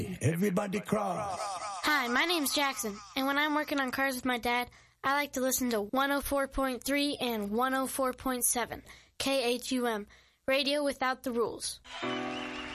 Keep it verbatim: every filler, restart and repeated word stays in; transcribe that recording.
Everybody cross. Hi, my name's Jackson, and when I'm working on cars with my dad, I like to listen to one oh four point three and one oh four point seven, K H U M, Radio Without the Rules.